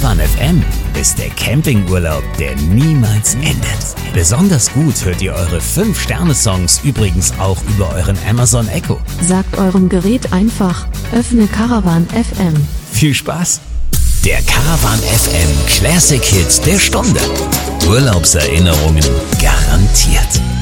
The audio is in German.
Caravan FM ist der Campingurlaub, der niemals endet. Besonders gut hört ihr eure 5-Sterne-Songs übrigens auch über euren Amazon Echo. Sagt eurem Gerät einfach, öffne Caravan FM. Viel Spaß! Der Caravan FM Classic Hit der Stunde. Urlaubserinnerungen garantiert.